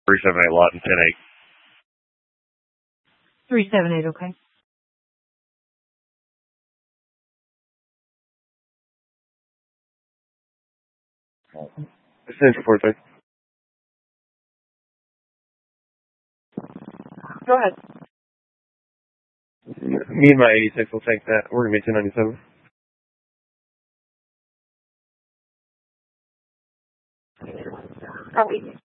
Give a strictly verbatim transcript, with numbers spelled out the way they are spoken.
three seven eight lot and ten eight. three seven eight, okay. Essential for thing. Go ahead. Me and my eighty-six will take that. We're going to be two ninety-seven. Copy.